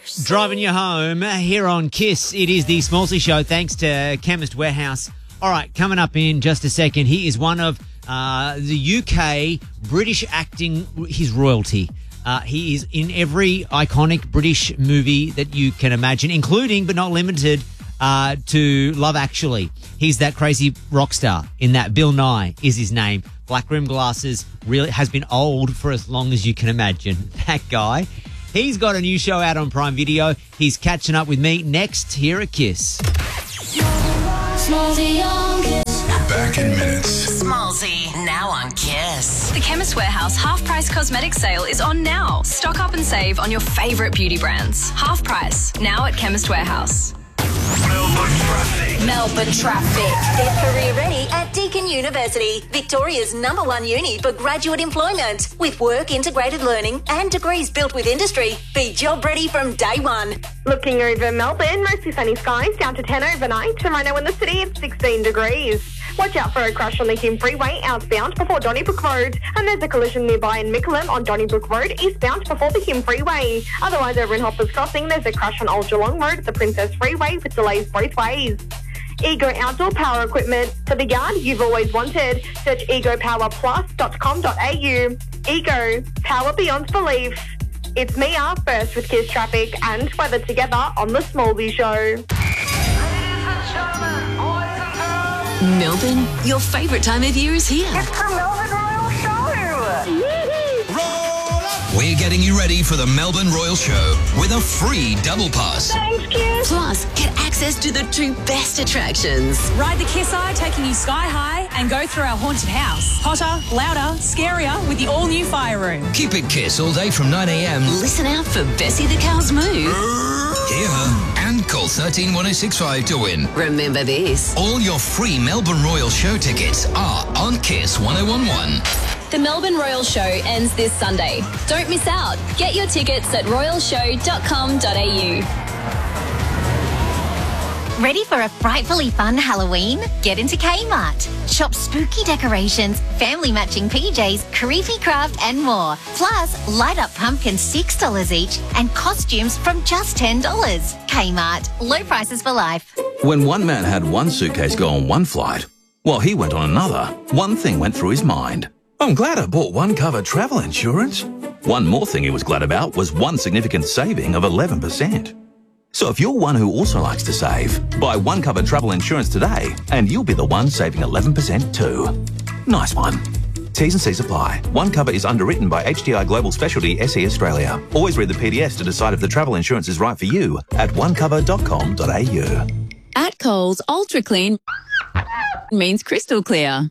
Driving you home here on KISS. It is the Smallsy Show, thanks to Chemist Warehouse. All right, coming up in just a second, he is one of the UK British acting, his royalty. He is in every iconic British movie that you can imagine, including but not limited to Love Actually. He's that crazy rock star in that. Bill Nye is his name. Black rim glasses, really has been old for as long as you can imagine. That guy. He's got a new show out on Prime Video. He's catching up with me next here at KISS. Smallsy on KISS. We're back in minutes. Smallsy, now on KISS. The Chemist Warehouse half-price cosmetic sale is on now. Stock up and save on your favourite beauty brands. Half price, now at Chemist Warehouse. Melbourne traffic. Get career ready at Deakin University, Victoria's #1 uni for graduate employment. With work integrated learning and degrees built with industry, be job ready from day one. Looking over Melbourne, mostly sunny skies, down to 10 overnight. And right now in the city, it's 16 degrees. Watch out for a crash on the Hume Freeway, outbound before Donnybrook Road. And there's a collision nearby in Mickleham on Donnybrook Road, eastbound before the Hume Freeway. Otherwise, over in Hoppers Crossing, there's a crash on Old Geelong Road at the Princess Freeway with delays both ways. Ego Outdoor Power Equipment for the yard you've always wanted. Search egopowerplus.com.au. Ego, power beyond belief. It's Mia, first with KISS Traffic and weather together on The Smallsy Show. Melbourne, your favourite time of year is here. It's the Melbourne Royal Show. We're getting you ready for the Melbourne Royal Show with a free double pass. Thanks, KISS. Plus, get access to the two best attractions. Ride the Kiss Eye, taking you sky high, and go through our haunted house. Hotter, louder, scarier with the all-new fire room. Keep it KISS all day from 9 a.m. Listen out for Bessie the Cow's move. Hear her and call 131065 to win. Remember this. All your free Melbourne Royal Show tickets are on KISS 1011. The Melbourne Royal Show ends this Sunday. Don't miss out. Get your tickets at royalshow.com.au. Ready for a frightfully fun Halloween? Get into Kmart. Shop spooky decorations, family matching PJs, creepy craft and more. Plus, light up pumpkins $6 each and costumes from just $10. Kmart. Low prices for life. When one man had one suitcase go on one flight, while he went on another, one thing went through his mind. I'm glad I bought One Cover travel insurance. One more thing he was glad about was one significant saving of 11%. So if you're one who also likes to save, buy One Cover travel insurance today and you'll be the one saving 11% too. Nice one. T's and C's apply. One Cover is underwritten by HDI Global Specialty SE Australia. Always read the PDS to decide if the travel insurance is right for you at onecover.com.au. At Coles, Ultra Clean means crystal clear.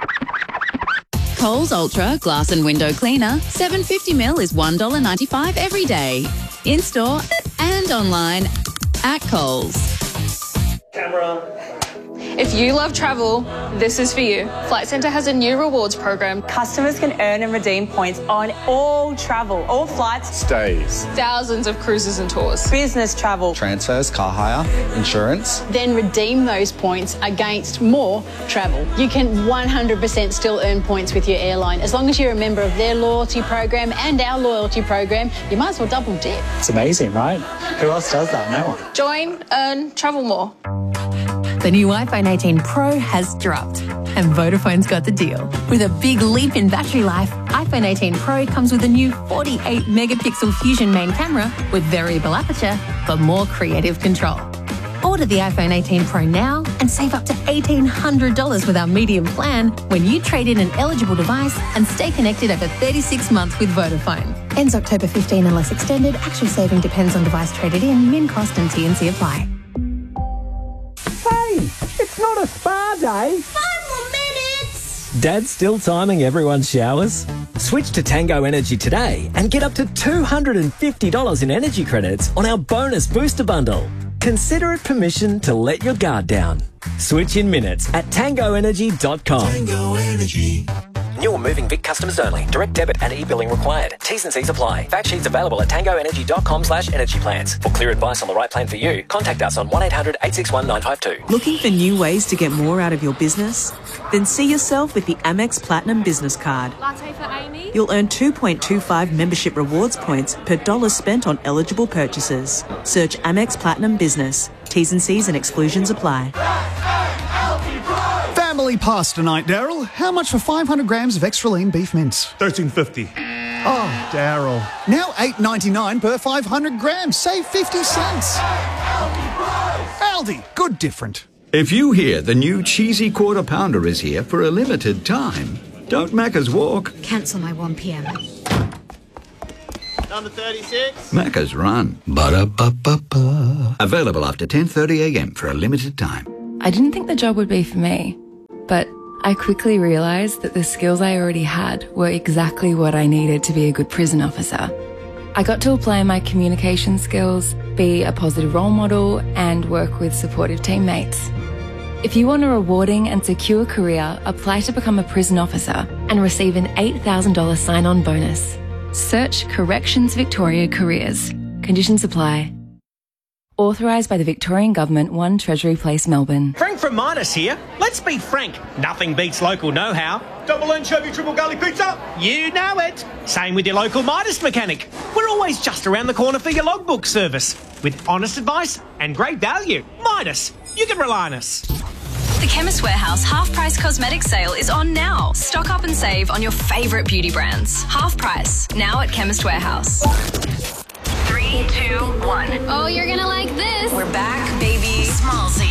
Coles Ultra Glass and Window Cleaner, 750ml is $1.95 every day. In-store and online at Coles. Camera. If you love travel, this is for you. Flight Centre has a new rewards program. Customers can earn and redeem points on all travel, all flights, Stays. Thousands of cruises and tours. business travel. Transfers, car hire, insurance. Then redeem those points against more travel. You can 100% still earn points with your airline. As long as you're a member of their loyalty program and our loyalty program, you might as well double dip. It's amazing, right? Who else does that? No one. Join, earn, travel more. The new iPhone 18 Pro has dropped, and Vodafone's got the deal. With a big leap in battery life, iPhone 18 Pro comes with a new 48-megapixel Fusion main camera with variable aperture for more creative control. Order the iPhone 18 Pro now and save up to $1,800 with our medium plan when you trade in an eligible device and stay connected over 36 months with Vodafone. Ends October 15 unless extended. Actual saving depends on device traded in, min cost and T&C apply. Hey, it's not a spa day. 5 more minutes. Dad's still timing everyone's showers? Switch to Tango Energy today and get up to $250 in energy credits on our bonus booster bundle. Consider it permission to let your guard down. Switch in minutes at tangoenergy.com. Tango Energy. New or moving Vic customers only. Direct debit and e-billing required. T's and C's apply. Fact sheets available at tangoenergy.com/energy plans. For clear advice on the right plan for you, contact us on 1-800-861-952. Looking for new ways to get more out of your business? Then see yourself with the Amex Platinum Business Card. Latte for Amy? You'll earn 2.25 membership rewards points per dollar spent on eligible purchases. Search Amex Platinum Business. T's and C's and exclusions apply. Family pasta night, Daryl. How much for 500 grams of extra lean beef mince? $13.50. Oh, Daryl. Now $8.99 per 500 grams. Save 50 cents. Aldi. Good different. If you hear the new cheesy quarter pounder is here for a limited time, don't Macca's walk. Cancel my 1 p.m. Number 36. Macca's run. Ba-da-ba-ba-ba. Available after 10:30 a.m. for a limited time. I didn't think the job would be for me, but I quickly realised that the skills I already had were exactly what I needed to be a good prison officer. I got to apply my communication skills, be a positive role model, and work with supportive teammates. If you want a rewarding and secure career, apply to become a prison officer and receive an $8,000 sign-on bonus. Search Corrections Victoria Careers. Conditions apply. Authorised by the Victorian Government, 1 Treasury Place, Melbourne. Frank from Midas here. Let's be frank, nothing beats local know-how. Double anchovy triple garlic pizza. You know it. Same with your local Midas mechanic. We're always just around the corner for your logbook service. With honest advice and great value. Midas, you can rely on us. The Chemist Warehouse Half Price Cosmetic Sale is on now. Stock up and save on your favourite beauty brands. Half price, now at Chemist Warehouse. 3, 2, 1. Oh, you're gonna like this. We're back, baby. Smallsy.